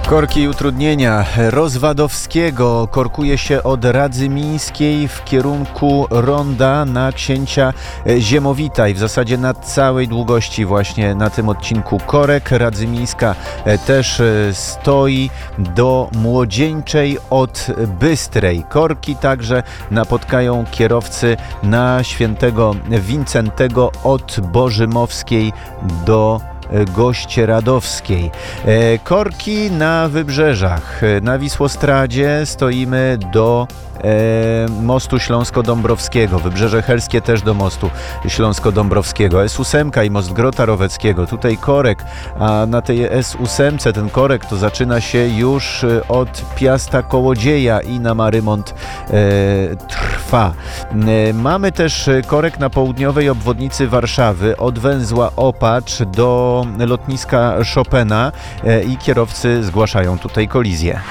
Korki i utrudnienia. Rozwadowskiego korkuje się od Radzymińskiej w kierunku ronda na Księcia Ziemowita i w zasadzie na całej długości właśnie na tym odcinku korek. Radzymińska też stoi do Młodzieńczej od Bystrej. Korki także napotkają kierowcy na Świętego Wincentego od Bożymowskiej do Gościeradowskiej. Korki na wybrzeżach. Na Wisłostradzie stoimy do mostu Śląsko-Dąbrowskiego. Wybrzeże Helskie też do mostu Śląsko-Dąbrowskiego. S8 i most Grota Roweckiego. Tutaj korek, a na tej S8 ten korek to zaczyna się już od Piasta Kołodzieja i na Marymont trwa. Mamy też korek na południowej obwodnicy Warszawy od węzła Opacz do lotniska Chopina i kierowcy zgłaszają tutaj kolizję.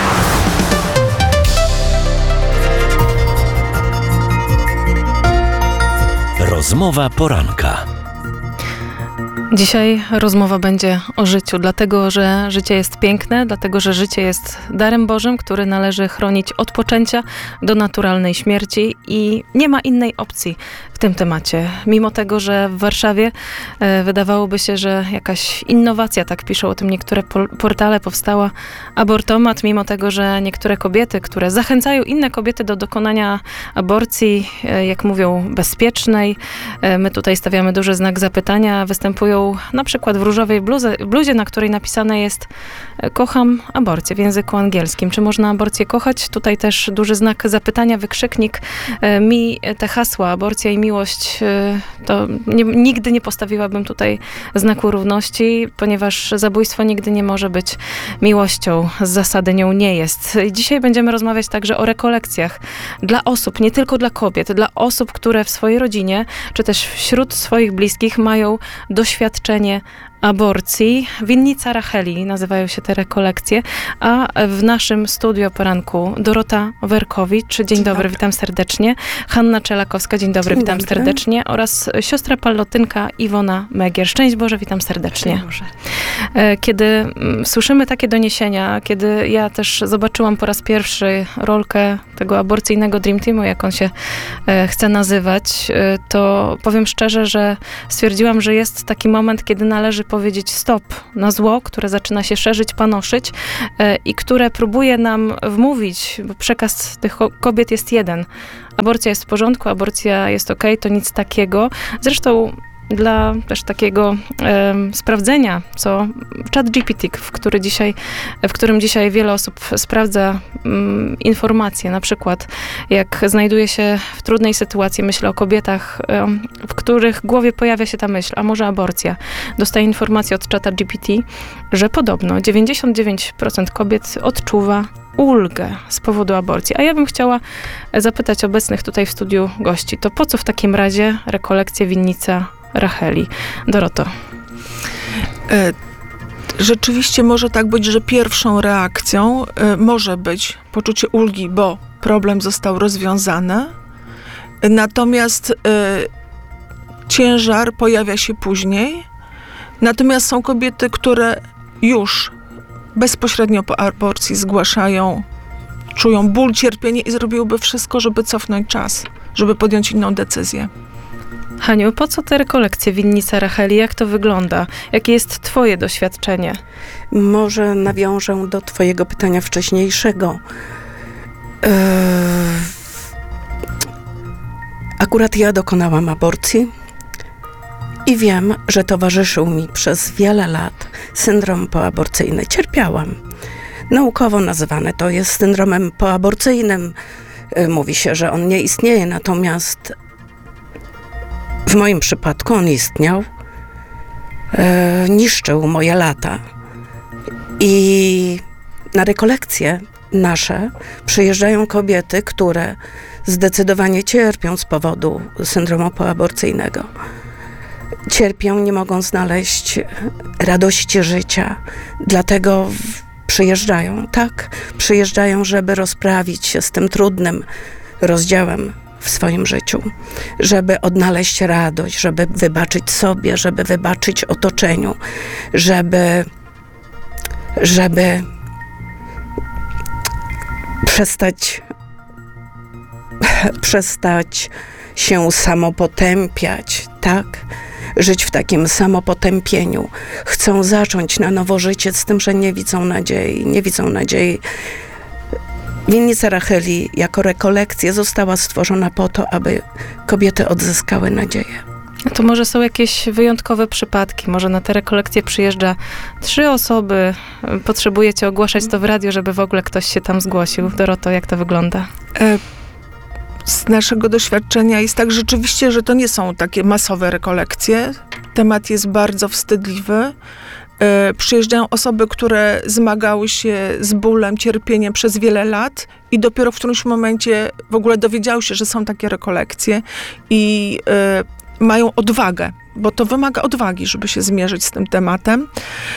Rozmowa poranka. Dzisiaj rozmowa będzie o życiu, dlatego że życie jest piękne, dlatego że życie jest darem Bożym, który należy chronić od poczęcia do naturalnej śmierci i nie ma innej opcji w tym temacie. Mimo tego, że w Warszawie wydawałoby się, że jakaś innowacja, tak piszą o tym niektóre portale, powstała abortomat, mimo tego, że niektóre kobiety, które zachęcają inne kobiety do dokonania aborcji, jak mówią, bezpiecznej, my tutaj stawiamy duży znak zapytania, występują na przykład w różowej bluzie, na której napisane jest kocham aborcję w języku angielskim. Czy można aborcję kochać? Tutaj też duży znak zapytania, wykrzyknik. Mi te hasła aborcja i miłość, to nigdy nie postawiłabym tutaj znaku równości, ponieważ zabójstwo nigdy nie może być miłością. Z zasady nią nie jest. I dzisiaj będziemy rozmawiać także o rekolekcjach dla osób, nie tylko dla kobiet, dla osób, które w swojej rodzinie, czy też wśród swoich bliskich mają doświadczenie aborcji. Winnica Racheli nazywają się te rekolekcje, a w naszym studiu o poranku Dorota Werkowicz. Dzień dobry, witam serdecznie. Hanna Czelakowska, dzień dobry, witam serdecznie. Oraz siostra pallotynka Iwona Megier. Szczęść Boże, witam serdecznie. Kiedy słyszymy takie doniesienia, kiedy ja też zobaczyłam po raz pierwszy rolkę tego aborcyjnego Dream Teamu, jak on się chce nazywać, to powiem szczerze, że stwierdziłam, że jest taki moment, kiedy należy powiedzieć stop na zło, które zaczyna się szerzyć, panoszyć i które próbuje nam wmówić, bo przekaz tych kobiet jest jeden. Aborcja jest w porządku, aborcja jest okej, to nic takiego. Zresztą dla też takiego sprawdzenia, co ChatGPT, w którym dzisiaj wiele osób sprawdza informacje, na przykład jak znajduje się w trudnej sytuacji, myślę o kobietach, w których głowie pojawia się ta myśl, a może aborcja. Dostaje informację od ChatGPT, że podobno 99% kobiet odczuwa ulgę z powodu aborcji. A ja bym chciała zapytać obecnych tutaj w studiu gości, to po co w takim razie rekolekcje Winnica Racheli? Doroto. Rzeczywiście może tak być, że pierwszą reakcją może być poczucie ulgi, bo problem został rozwiązany. Natomiast ciężar pojawia się później. Natomiast są kobiety, które już bezpośrednio po aborcji zgłaszają, czują ból, cierpienie i zrobiłyby wszystko, żeby cofnąć czas, żeby podjąć inną decyzję. Haniu, po co te rekolekcje Winnica Racheli? Jak to wygląda? Jakie jest twoje doświadczenie? Może nawiążę do twojego pytania wcześniejszego. Akurat ja dokonałam aborcji i wiem, że towarzyszył mi przez wiele lat syndrom poaborcyjny. Cierpiałam. Naukowo nazywane to jest syndromem poaborcyjnym. Mówi się, że on nie istnieje, natomiast w moim przypadku on istniał, niszczył moje lata. I na rekolekcje nasze przyjeżdżają kobiety, które zdecydowanie cierpią z powodu syndromu poaborcyjnego. Cierpią, nie mogą znaleźć radości życia, dlatego przyjeżdżają, przyjeżdżają, żeby rozprawić się z tym trudnym rozdziałem w swoim życiu, żeby odnaleźć radość, żeby wybaczyć sobie, żeby wybaczyć otoczeniu, żeby przestać się samopotępiać, tak? Żyć w takim samopotępieniu. Chcą zacząć na nowo życie z tym, że nie widzą nadziei. Winnica Racheli jako rekolekcja została stworzona po to, aby kobiety odzyskały nadzieję. To może są jakieś wyjątkowe przypadki. Może na te rekolekcje przyjeżdża 3 osoby. Potrzebujecie ogłaszać to w radio, żeby w ogóle ktoś się tam zgłosił. Doroto, jak to wygląda? Z naszego doświadczenia jest tak rzeczywiście, że to nie są takie masowe rekolekcje. Temat jest bardzo wstydliwy. Przyjeżdżają osoby, które zmagały się z bólem, cierpieniem przez wiele lat i dopiero w którymś momencie w ogóle dowiedziały się, że są takie rekolekcje i mają odwagę, bo to wymaga odwagi, żeby się zmierzyć z tym tematem.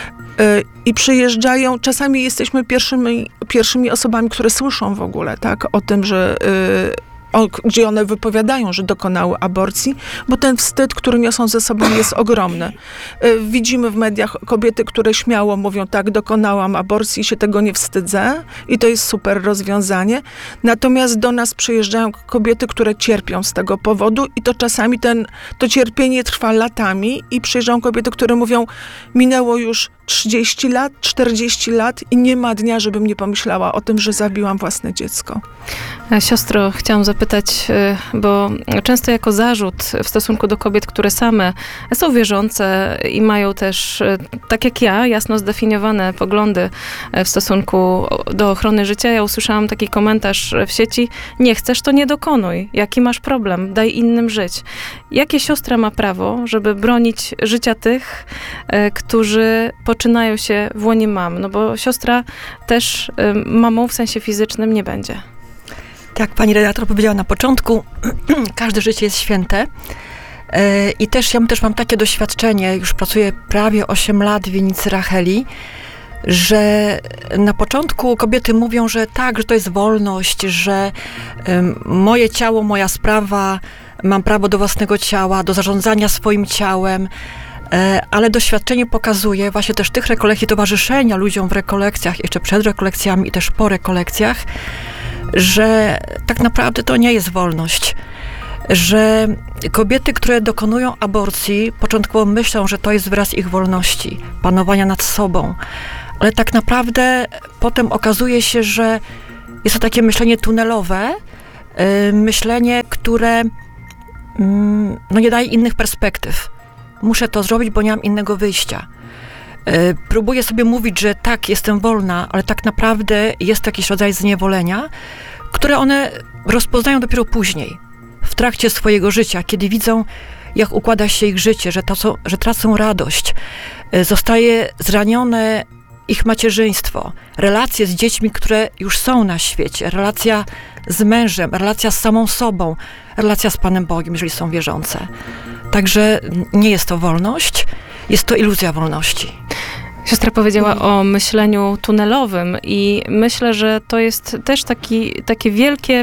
I przyjeżdżają, czasami jesteśmy pierwszymi osobami, które słyszą w ogóle, tak, o tym, że gdzie one wypowiadają, że dokonały aborcji, bo ten wstyd, który niosą ze sobą, jest ogromny. Widzimy w mediach kobiety, które śmiało mówią, tak, dokonałam aborcji i się tego nie wstydzę i to jest super rozwiązanie. Natomiast do nas przyjeżdżają kobiety, które cierpią z tego powodu i to czasami to cierpienie trwa latami i przyjeżdżają kobiety, które mówią, minęło już 30 lat, 40 lat i nie ma dnia, żebym nie pomyślała o tym, że zabiłam własne dziecko. Siostro, chciałam zapytać, bo często jako zarzut w stosunku do kobiet, które same są wierzące i mają też, tak jak ja, jasno zdefiniowane poglądy w stosunku do ochrony życia, ja usłyszałam taki komentarz w sieci, nie chcesz, to nie dokonuj. Jaki masz problem? Daj innym żyć. Jakie siostra ma prawo, żeby bronić życia tych, którzy poczynają się w łonie mam? No bo siostra też mamą w sensie fizycznym nie będzie. Tak, pani redaktor powiedziała na początku, każde życie jest święte. I ja też mam takie doświadczenie, już pracuję prawie 8 lat w winnicy Racheli, że na początku kobiety mówią, że tak, że to jest wolność, że moje ciało, moja sprawa, mam prawo do własnego ciała, do zarządzania swoim ciałem, ale doświadczenie pokazuje właśnie też tych rekolekcji, towarzyszenia ludziom w rekolekcjach, jeszcze przed rekolekcjami i też po rekolekcjach, że tak naprawdę to nie jest wolność. Że kobiety, które dokonują aborcji, początkowo myślą, że to jest wyraz ich wolności, panowania nad sobą, ale tak naprawdę potem okazuje się, że jest to takie myślenie tunelowe, myślenie, które nie daje innych perspektyw. Muszę to zrobić, bo nie mam innego wyjścia. Próbuję sobie mówić, że tak, jestem wolna, ale tak naprawdę jest to jakiś rodzaj zniewolenia, które one rozpoznają dopiero później, w trakcie swojego życia, kiedy widzą, jak układa się ich życie, że tracą radość, zostaje zranione ich macierzyństwo, relacje z dziećmi, które już są na świecie, relacja z mężem, relacja z samą sobą, relacja z Panem Bogiem, jeżeli są wierzące. Także nie jest to wolność, jest to iluzja wolności. Siostra powiedziała o myśleniu tunelowym i myślę, że to jest też takie wielkie,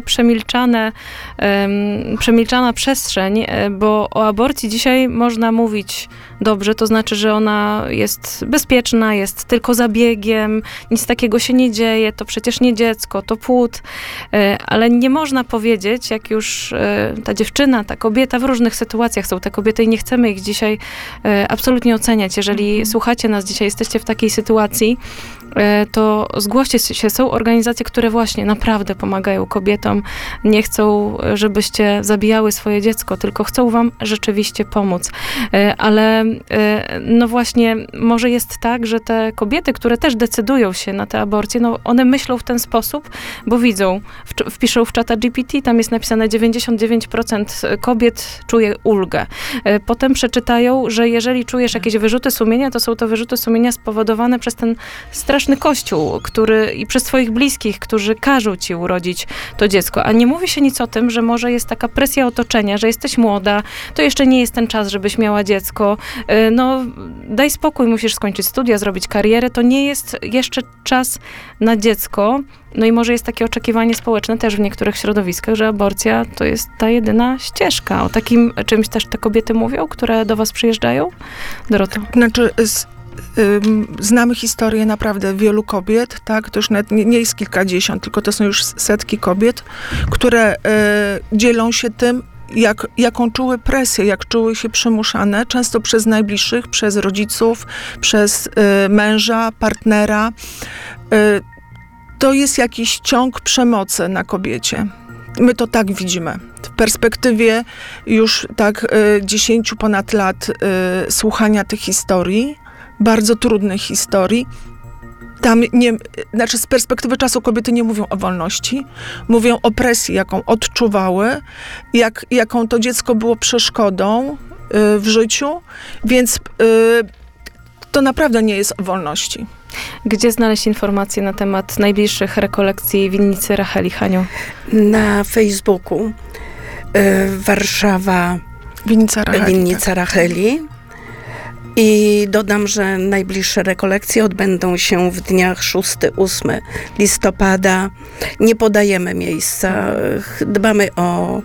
przemilczana przestrzeń, bo o aborcji dzisiaj można mówić dobrze, to znaczy, że ona jest bezpieczna, jest tylko zabiegiem, nic takiego się nie dzieje, to przecież nie dziecko, to płód, ale nie można powiedzieć, jak już ta dziewczyna, ta kobieta, w różnych sytuacjach są te kobiety i nie chcemy ich dzisiaj absolutnie oceniać. Jeżeli słuchacie nas dzisiaj, jesteście w takiej sytuacji, to zgłoście się. Są organizacje, które właśnie naprawdę pomagają kobietom. Nie chcą, żebyście zabijały swoje dziecko, tylko chcą wam rzeczywiście pomóc. Ale no właśnie, może jest tak, że te kobiety, które też decydują się na te aborcje, no one myślą w ten sposób, bo widzą, wpiszą w czata GPT, tam jest napisane 99% kobiet czuje ulgę. Potem przeczytają, że jeżeli czujesz jakieś wyrzuty sumienia, to są to wyrzuty sumienia spowodowane przez ten straszny Kościół, i przez twoich bliskich, którzy każą ci urodzić to dziecko. A nie mówi się nic o tym, że może jest taka presja otoczenia, że jesteś młoda, to jeszcze nie jest ten czas, żebyś miała dziecko. No, daj spokój, musisz skończyć studia, zrobić karierę. To nie jest jeszcze czas na dziecko. No i może jest takie oczekiwanie społeczne też w niektórych środowiskach, że aborcja to jest ta jedyna ścieżka. O takim czymś też te kobiety mówią, które do was przyjeżdżają? Doroto? Znaczy, znamy historię naprawdę wielu kobiet, tak? To już nawet nie jest kilkadziesiąt, tylko to są już setki kobiet, które dzielą się tym, jaką czuły presję, jak czuły się przymuszane, często przez najbliższych, przez rodziców, przez męża, partnera. To jest jakiś ciąg przemocy na kobiecie. My to tak widzimy. W perspektywie już tak 10 ponad lat słuchania tych historii, bardzo trudnych historii, tam z perspektywy czasu kobiety nie mówią o wolności, mówią o presji, jaką odczuwały, jaką to dziecko było przeszkodą w życiu, więc to naprawdę nie jest o wolności. Gdzie znaleźć informacje na temat najbliższych rekolekcji winnicy Racheli, Haniu? Na Facebooku Warszawa Winnica Racheli. I dodam, że najbliższe rekolekcje odbędą się w dniach 6-8 listopada. Nie podajemy miejsca, dbamy o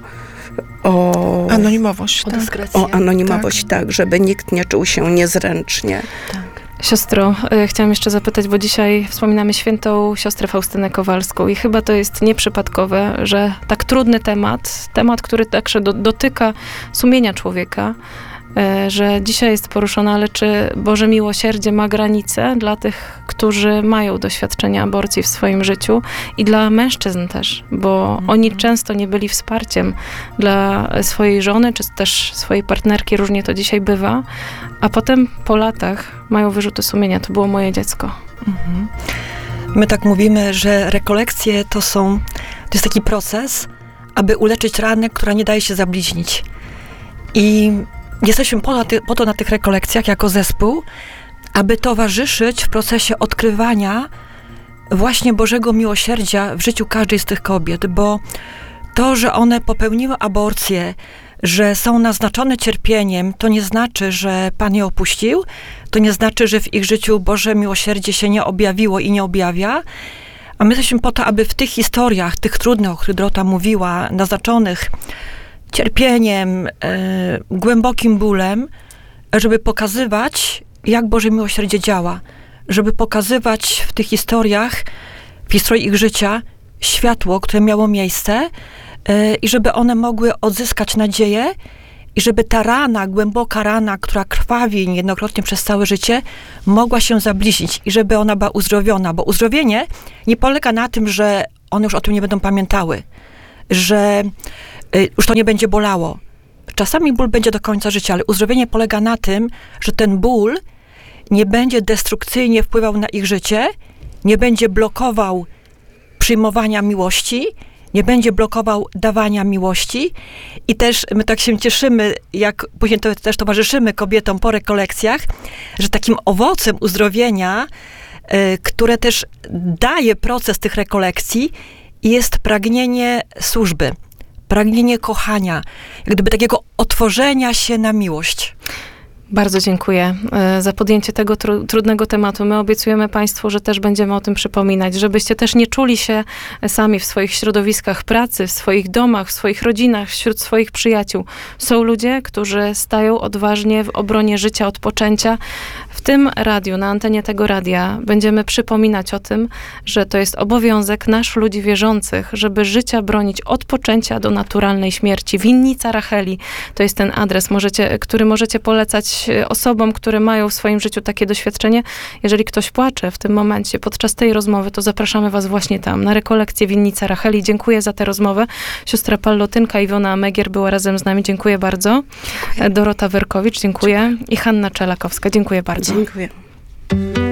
anonimowość. O tak? dyskrecję. O anonimowość, tak, żeby nikt nie czuł się niezręcznie. Siostro, chciałam jeszcze zapytać, bo dzisiaj wspominamy świętą siostrę Faustynę Kowalską i chyba to jest nieprzypadkowe, że tak trudny temat, który także dotyka sumienia człowieka, że dzisiaj jest poruszona, ale czy Boże miłosierdzie ma granice dla tych, którzy mają doświadczenia aborcji w swoim życiu i dla mężczyzn też, bo oni często nie byli wsparciem dla swojej żony, czy też swojej partnerki, różnie to dzisiaj bywa, a potem po latach mają wyrzuty sumienia, to było moje dziecko. My tak mówimy, że rekolekcje to jest taki proces, aby uleczyć ranę, która nie daje się zabliźnić. I jesteśmy po to na tych rekolekcjach jako zespół, aby towarzyszyć w procesie odkrywania właśnie Bożego miłosierdzia w życiu każdej z tych kobiet, bo to, że one popełniły aborcję, że są naznaczone cierpieniem, to nie znaczy, że Pan je opuścił, to nie znaczy, że w ich życiu Boże miłosierdzie się nie objawiło i nie objawia, a my jesteśmy po to, aby w tych historiach, tych trudnych, o których Dorota mówiła, naznaczonych cierpieniem, głębokim bólem, żeby pokazywać, jak Boże miłosierdzie działa. Żeby pokazywać w tych historiach, w historii ich życia, światło, które miało miejsce i żeby one mogły odzyskać nadzieję i żeby ta rana, głęboka rana, która krwawi niejednokrotnie przez całe życie, mogła się zabliźnić i żeby ona była uzdrowiona. Bo uzdrowienie nie polega na tym, że one już o tym nie będą pamiętały, że już to nie będzie bolało. Czasami ból będzie do końca życia, ale uzdrowienie polega na tym, że ten ból nie będzie destrukcyjnie wpływał na ich życie, nie będzie blokował przyjmowania miłości, nie będzie blokował dawania miłości i też my tak się cieszymy, jak później też towarzyszymy kobietom po rekolekcjach, że takim owocem uzdrowienia, które też daje proces tych rekolekcji, jest pragnienie służby, pragnienie kochania, jak gdyby takiego otworzenia się na miłość. Bardzo dziękuję za podjęcie tego trudnego tematu. My obiecujemy Państwu, że też będziemy o tym przypominać, żebyście też nie czuli się sami w swoich środowiskach pracy, w swoich domach, w swoich rodzinach, wśród swoich przyjaciół. Są ludzie, którzy stają odważnie w obronie życia od poczęcia. W tym radiu, na antenie tego radia będziemy przypominać o tym, że to jest obowiązek nasz, ludzi wierzących, żeby życia bronić od poczęcia do naturalnej śmierci. Winnica Racheli to jest ten adres, który możecie polecać osobom, które mają w swoim życiu takie doświadczenie. Jeżeli ktoś płacze w tym momencie, podczas tej rozmowy, to zapraszamy was właśnie tam, na rekolekcję Winnica Racheli. Dziękuję za tę rozmowę. Siostra Pallotynka, Iwona Megier była razem z nami. Dziękuję bardzo. Dorota Werkowicz, dziękuję. I Hanna Czelakowska, dziękuję bardzo. Dziękuję.